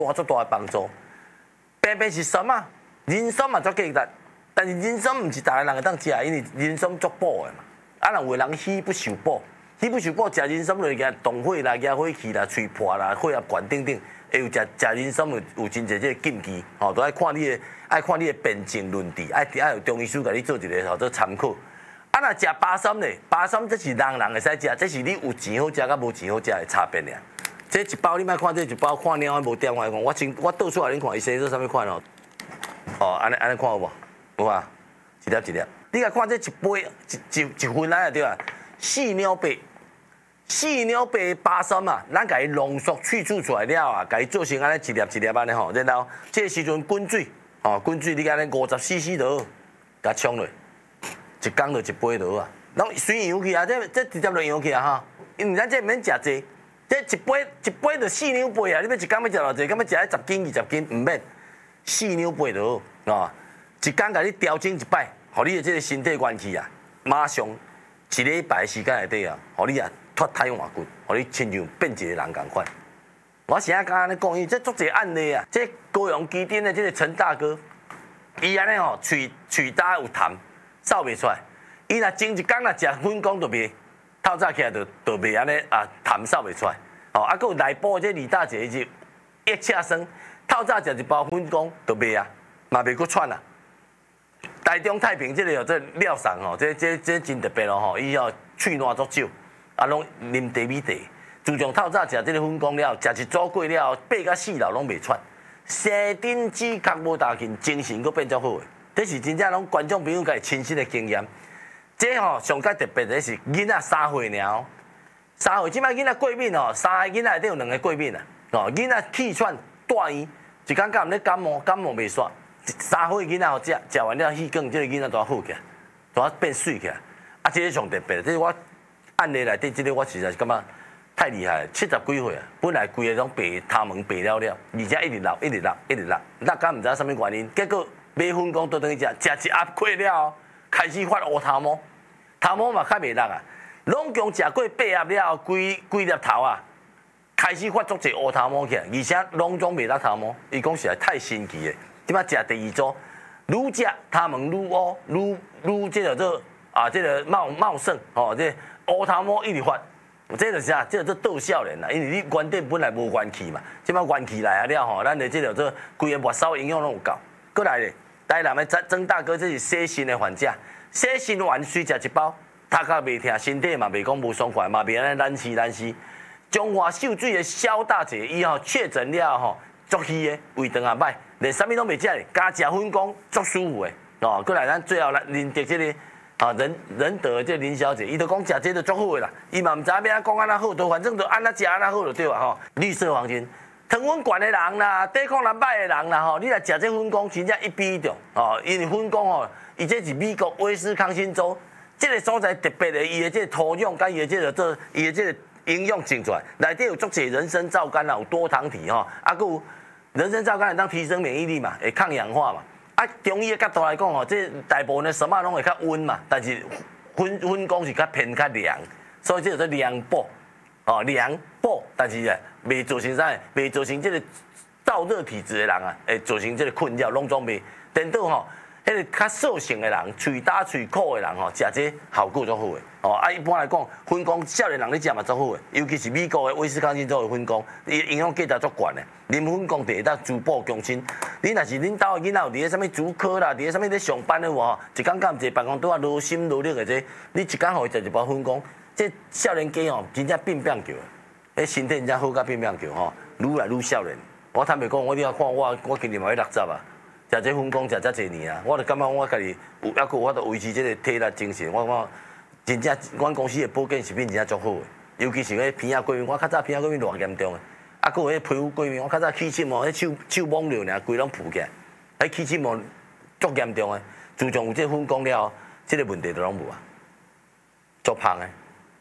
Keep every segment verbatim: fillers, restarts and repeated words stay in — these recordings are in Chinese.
我足大的帮助。偏偏是酸啊，人参嘛足价值，但是人参唔是大个人会当食，因为人参足补的嘛。啊，人有的人虚不受补，虚不受补食人参落去，动火啦、压火气啦、吹破啦、血压悬等等，会有食食人参有有真侪这个禁忌，吼，都爱看你的爱看你的辨证论治，爱爱有中医师甲你做一个吼做参考。啊，若食巴参咧，巴参这是人人会使食，这是你有钱好食甲无钱好食的差别尔。这一包你莫看，这一包看了无点我讲，我真我倒出来恁看，伊写做啥物款哦？哦，安尼安尼看有无？有啊，一粒一粒。你来看这一杯一一一份来啊对啊，四两白，四两白巴参啊，咱甲伊浓缩去除出来了啊，甲伊做成安尼一粒一粒安尼吼，然后这时阵滚水，哦滚水你安尼五十 C C 度，甲冲落，一缸就一杯度啊，拢随样去啊，这这直接就样去啊哈，因为咱这免食济。这一杯一杯就四两杯啊！你要一工要食偌济？敢要食迄十斤二十斤？唔免，四两杯就好啊！一工甲你调整一摆，互你的这个身体元气啊，马上一礼拜时间内底啊，互你啊脱胎换骨，互你亲像变一个人共款。我现在刚安尼讲，伊这足侪案例啊！这高雄基丁的这个陈大哥，伊安尼吼，喙喙焦有痰，扫袂出来。伊若前一工若食粉光就袂。透早起来就就袂安尼啊，痰扫袂出来。哦，啊，佮有内部这李大姐就一车酸，透早食一包粉光就袂啊，嘛袂佮喘啊。台中太平这个哦，这廖送吼，这这这真特别咯吼，伊哦喙烂足少，啊拢啉茶米茶。自从透早食这个粉光了，食一组过了，八到四楼拢袂喘，生顶指甲无大筋，精神佮变足好诶。这是真正拢观众朋友家亲身的经验。这吼上较特别的是囡仔三岁了，三岁即摆囡仔过敏哦，三个囡仔内底有两个过敏啊，哦，囡仔气喘住院，一感觉毋咧感冒，感冒袂煞，三岁囡仔吼食食完了气管，这个囡仔都好起来，都变水起来，啊，这个上特别，这是我案例内底，这个我实在是感觉太厉害了，七十几岁啊，本来规个拢白头毛白了了，而且一直流，一直流，一直流，那敢毋知啥物原因，结果买粉光倒转去食，食一盒过了，开始发乌头毛。头毛嘛较袂落啊，拢共食过八盒了，规规粒头啊，开始发作一乌头毛起来，而且拢总袂落头毛。伊讲实在太神奇诶！即摆食第二组，愈食头毛愈乌，愈愈即个做啊，即个茂茂盛吼，这乌头毛一直发，这就是啊，这做倒少年啦，因为你原底本来无元气嘛，即摆元气来啊了吼，咱的即个做规个末梢营养拢有够。过来咧，台南的曾曾大哥这是洗肾的患者。洗肾丸随食一包，头壳袂疼，身体嘛袂讲无爽快，嘛袂安尼难死难死。中华秀水的肖大姐，伊吼确诊了吼，足虚的，胃肠也歹，连啥物拢袂食咧，加食粉光足舒服的。哦，过来咱最后来认得这个啊仁仁德这林小姐，伊就讲食这个足好的啦，伊嘛毋知影要安讲安那好，都反正就安那食安那好就对啊吼。绿色黄金，糖分悬的人啦，抵抗力歹的人啦吼，你来食这粉光，真正一比一中哦，因为粉光吼。伊这是美国威斯康星州，这个所在特别的，伊的这个土壤甲伊的这个做，伊的这个营养种出来，内底有足侪人参皂苷啦，有多糖体吼，啊，佮有人参皂苷会当提升免疫力嘛，会抗氧化嘛。啊，中医的角度来讲吼，这大部分的什么拢会较温嘛，但是粉粉光是较偏较凉，所以这叫做凉补，哦，凉补，但是咧袂造成啥，袂造成这个燥热体质的人啊，会造成这个困扰，拢总袂，颠倒吼。迄个较瘦性的人，喙焦喙苦的人吼，食这效果足好诶。哦，啊，一般来讲，粉光少年人咧食嘛足好诶，尤其是美国的威斯康星州的粉光，伊营养价值足悬诶。啉粉光第会当滋补强身。你若是恁兜的囡仔有伫咧啥物主科啦，伫咧啥物咧上班的话，一工干坐办公桌啊，劳心劳力的这，你一工互伊食一包粉光，这少年家吼，真正变变叫，迄身体真正好甲变变叫吼，愈来愈少年。我坦白讲，我你要看我，我今年嘛要六十啊。食这粉光食遮侪年啊，我就感觉我家己有抑佫有法度维持这个体力精神。我感觉真正，阮公司的保健食品真正足好的，尤其是迄鼻仔过敏，我较早鼻仔过敏偌严重的，啊，佫有迄皮肤过敏，我较早起疹毛，迄手手摸了尔，规拢浮起来，迄起疹毛足严重的。自从有这粉光了，这个问题都拢无啊，足芳的。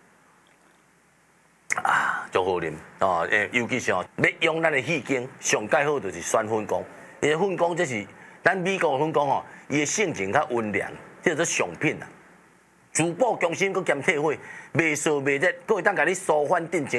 啊，足好啉哦！诶，尤其是哦，要用咱的气经，上介好就是选粉光，因为粉光这是。咱美国粉光吼，伊的性情较温凉，这做上品啦。滋补强身，佮兼退火，袂燥袂热，佮会当甲你舒缓镇静。